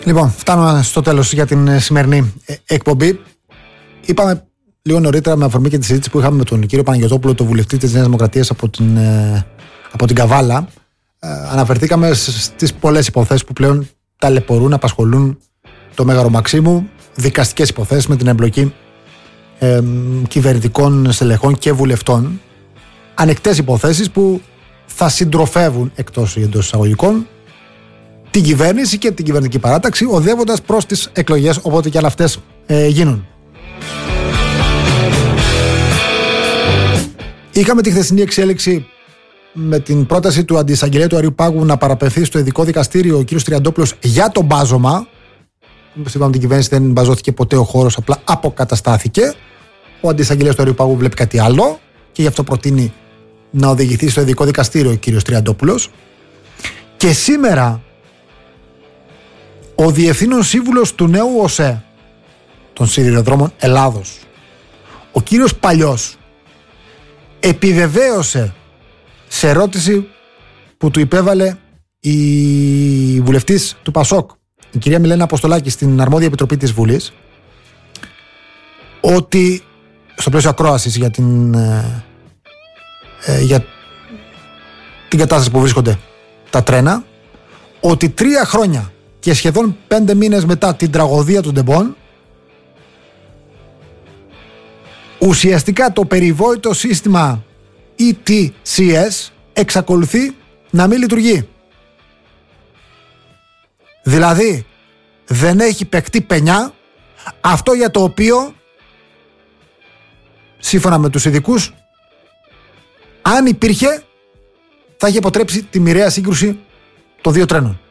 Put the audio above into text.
Λοιπόν, φτάνουμε στο τέλος για την σημερινή εκπομπή. Είπαμε λίγο νωρίτερα, με αφορμή και τη συζήτηση που είχαμε με τον κύριο Παναγιωτόπουλο, τον βουλευτή της Νέας Δημοκρατίας από την Καβάλα. Αναφερθήκαμε στις πολλές υποθέσεις που πλέον ταλαιπωρούν, απασχολούν το Μέγαρο Μαξίμου, δικαστικές υποθέσεις με την εμπλοκή κυβερνητικών στελεχών και βουλευτών. Ανεκτές υποθέσεις που θα συντροφεύουν, εκτός ή εντός εισαγωγικών, την κυβέρνηση και την κυβερνητική παράταξη, οδεύοντας προς τις εκλογές, όποτε και αν αυτές γίνουν. Είχαμε τη χθεσινή εξέλιξη με την πρόταση του αντισαγγελέα του Αριουπάγου να παραπευθεί στο ειδικό δικαστήριο ο κ. Τριαντόπουλος για το μπάζωμα. Όπως είπαμε, την κυβέρνηση δεν μπαζώθηκε ποτέ ο χώρος, απλά αποκαταστάθηκε. Ο αντισαγγελέας του Αριουπάγου βλέπει κάτι άλλο και γι' αυτό προτείνει να οδηγηθεί στο ειδικό δικαστήριο ο κ. Τριαντόπουλος. Και σήμερα ο διευθύνων σύμβουλος του νέου ΟΣΕ των Σιδηροδρόμων Ελλάδος, ο κύριος Παλιός, επιβεβαίωσε σε ερώτηση που του υπέβαλε η βουλευτής του ΠΑΣΟΚ, η κυρία Μιλένα Αποστολάκη, στην αρμόδια επιτροπή της Βουλής, ότι στο πλαίσιο ακρόασης για την κατάσταση που βρίσκονται τα τρένα, ότι 3 χρόνια και σχεδόν 5 μήνες μετά την τραγωδία του Ντεμπόν, ουσιαστικά το περιβόητο σύστημα ETCS εξακολουθεί να μην λειτουργεί. Δηλαδή δεν έχει παιχτεί πενιά, αυτό για το οποίο, σύμφωνα με τους ειδικούς, αν υπήρχε, θα είχε αποτρέψει τη μοιραία σύγκρουση των 2 τρένων.